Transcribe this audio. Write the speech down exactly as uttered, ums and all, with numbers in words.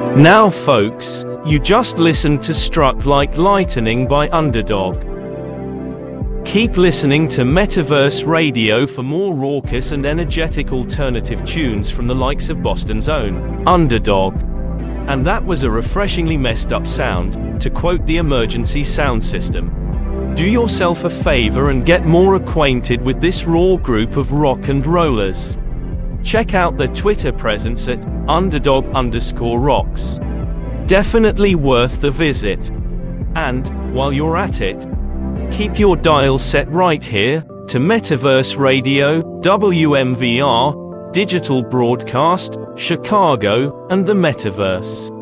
Now folks, you just listened to Struck Like Lightning by Underdog. Keep listening to Metaverse Radio for more raucous and energetic alternative tunes from the likes of Boston's own Underdog. And that was a refreshingly messed up sound, to quote the emergency sound system. Do yourself a favor and get more acquainted with this raw group of rock and rollers. Check out their Twitter presence at underdog underscore rocks. Definitely worth the visit. And, while you're at it, keep your dial set right here, to Metaverse Radio, W M V R, Digital Broadcast, Chicago, and the Metaverse.